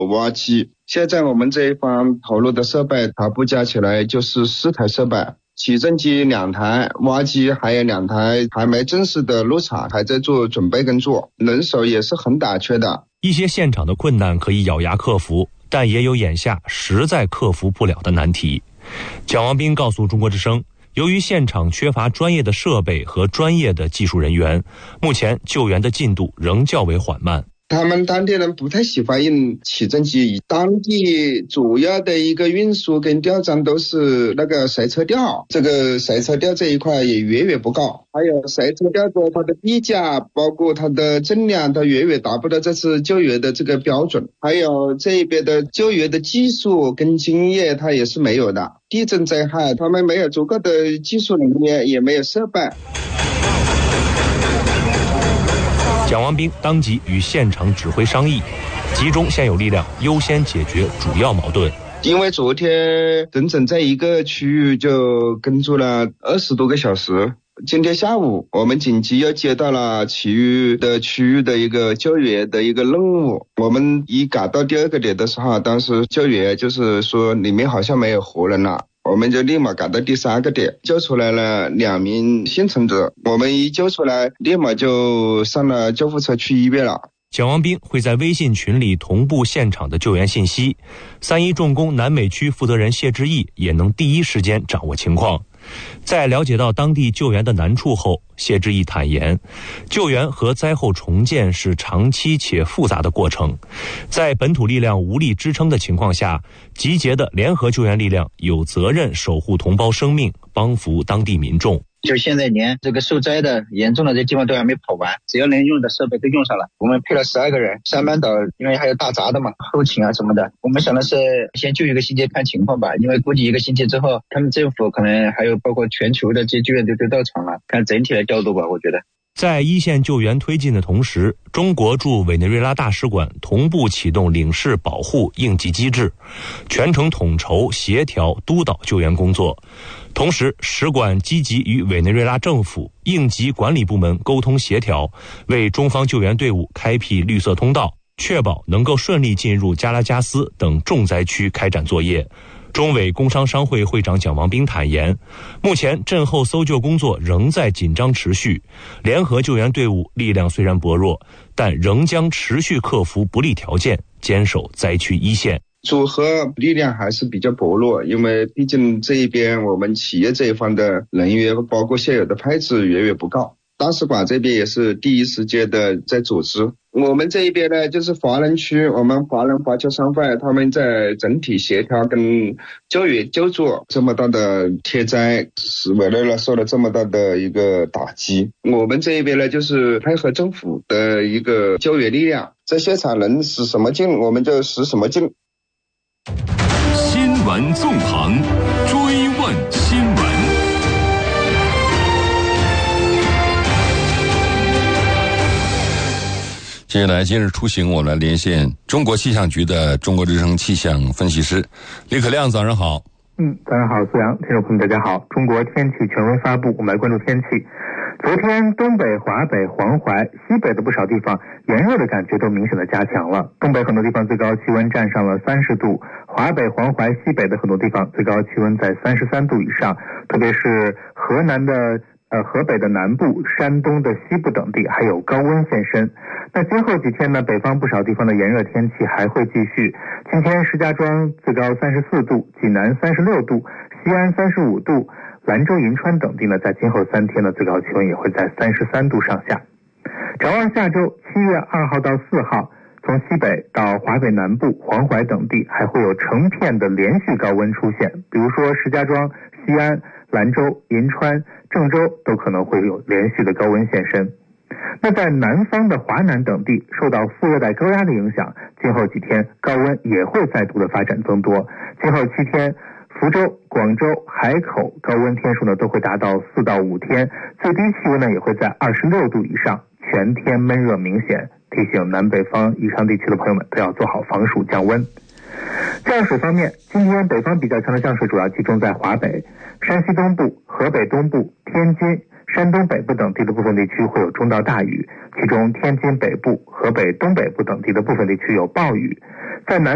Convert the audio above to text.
挖机。现在我们这一方投入的设备全部加起来就是4台设备，起重机2台，挖机还有2台，还没正式的入场，还在做准备工作，人手也是很短缺的。 一些现场的困难可以咬牙克服，但也有眼下实在克服不了的难题。蒋王斌告诉中国之声，由于现场缺乏专业的设备和专业的技术人员，目前救援的进度仍较为缓慢。 他们当地人不太喜欢用起重机，当地主要的一个运输跟吊装都是那个塞车吊，这个塞车吊这一块也远远不够，还有塞车吊的它的地价包括它的重量它远远达不到这次救援的这个标准，还有这边的救援的技术跟经验它也是没有的。地震灾害他们没有足够的技术人员，也没有设备。 蒋王斌当即与现场指挥商议，集中现有力量，优先解决主要矛盾。 因为昨天整整在一个区域就工作了20多个小时，今天下午我们紧急又接到了其余的区域的一个救援的一个任务。我们一赶到第2个点的时候，当时救援就是说里面好像没有活人了，我们就立马赶到第3个点，救出来了2名幸存者。我们一救出来，立马就上了救护车去医院了。 蒋王斌会在微信群里同步现场的救援信息，31重工南美区负责人谢志毅也能第一时间掌握情况。在了解到当地救援的难处后，谢志毅坦言，救援和灾后重建是长期且复杂的过程，在本土力量无力支撑的情况下，集结的联合救援力量有责任守护同胞生命，帮扶当地民众。 就现在连这个受灾的严重的这地方都还没跑完，只要能用的设备都用上了。我们配了12个人，3班倒，因为还有大闸的嘛，后勤啊什么的。我们想的是先救1个星期看情况吧，因为估计1个星期之后，他们政府可能还有包括全球的这些救援队都到场了，看整体的调度吧，我觉得。 在一线救援推进的同时，中国驻委内瑞拉大使馆同步启动领事保护应急机制，全程统筹协调督导救援工作。同时，使馆积极与委内瑞拉政府应急管理部门沟通协调，为中方救援队伍开辟绿色通道，确保能够顺利进入加拉加斯等重灾区开展作业。中委工商商会会长蒋王斌坦言，目前震后搜救工作仍在紧张持续，联合救援队伍力量虽然薄弱，但仍将持续克服不利条件，坚守灾区一线。 组合力量还是比较薄弱，因为毕竟这一边我们企业这一方的人员包括现有的配置远远不够。大使馆这边也是第一时间的在组织，我们这一边呢就是华人区，我们华人华侨商会他们在整体协调跟救援救助。这么大的天灾使委内瑞拉受了这么大的一个打击，我们这一边呢就是配合政府的一个救援力量，在现场能使什么劲我们就使什么劲。 新闻纵横，追问新闻。接下来今日出行，我们来连线中国气象局的中国之声气象分析师李可亮，早上好。 早上好，苏阳，听众朋友们大家好。中国天气权威发布，我们来关注天气。昨天东北、华北、黄淮、西北的不少地方炎热的感觉都明显的加强了，东北很多地方最高气温站上了30度，华北、黄淮、西北的很多地方最高气温在33度以上，特别是河南的河北的南部、山东的西部等地还有高温现身。那今后几天呢，北方不少地方的炎热天气还会继续。今天石家庄最高34度，济南36度，西安35度，兰州、银川等地呢，在今后3天的最高气温也会在33度上下。展望下周7月2号到4号，从西北到华北南部、黄淮等地还会有成片的连续高温出现，比如说石家庄、西安、兰州、银川、郑州都可能会有连续的高温现身。那在南方的华南等地，受到副热带高压的影响，今后几天高温也会再度的发展增多。今后7天，福州、广州、海口高温天数呢都会达到4到5天，最低气温呢也会在26度以上，全天闷热明显。提醒南北方以上地区的朋友们都要做好防暑降温。降水方面，今天北方比较强的降水主要集中在华北、山西东部、河北东部、天津、山东北部等地的部分地区会有中到大雨，其中天津北部、河北东北部等地的部分地区有暴雨。在南